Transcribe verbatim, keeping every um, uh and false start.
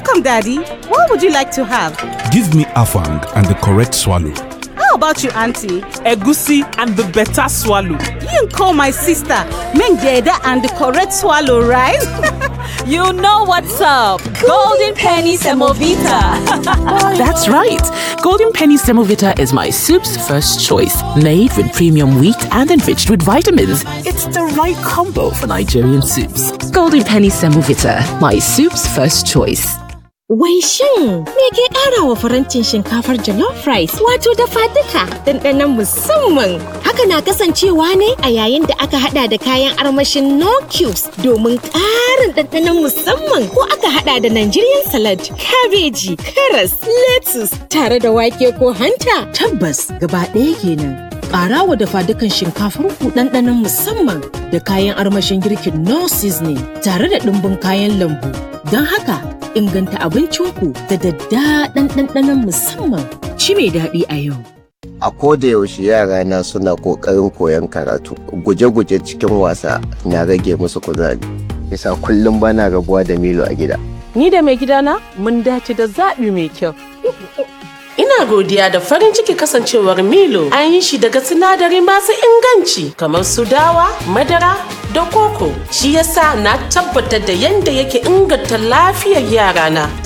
Welcome, Daddy. What would you like to have? Give me afang and the correct swallow. How about you, Auntie? Egusi and the better swallow. You call my sister Mengeda and the correct swallow, right? You know what's up. Golden Penny Semovita. That's right. Golden Penny Semovita is my soup's first choice. Made with premium wheat and enriched with vitamins. It's the right combo for Nigerian soups. Golden Penny Semovita, my soup's first choice. Wai shin me ke ƙara wa farantin shinkafar jollof rice wato dafa duka ɗanɗanon musamman. Haka na kasancewa ne a yayin da aka hada da kayan armashin no cubes domin ƙarin ɗanɗanon musamman ko aka hada da Nigerian salad, kabeji, karas, lettuce tare da wake ko hanta. Tabbas gaba ɗaya kenan. Ƙara wa dafa dukan shinkafar ku ɗanɗanon musamman da kayan armashin girkin no seasoning tare da ɗumbin kayan lambu. Don haka inganta abincinku da daddaɗan ɗanɗanon musamman. Ci mai daɗi a yau. A koda yaushe yara na suna ƙoƙarin koyon karatu. Guje-guje cikin wasa na rage musu kuzari. Yasa kullum bana rabuwa da Milo a gida. Ni da mai gidana mun dace da zaɓi mai kyau. Ina godiya da farin ciki kasancewar Milo an yi shi daga sinadari masu inganci kamar su dawa, madara da koko. Shi yasa na tabbatar da yadda yake inganta lafiyar yarana.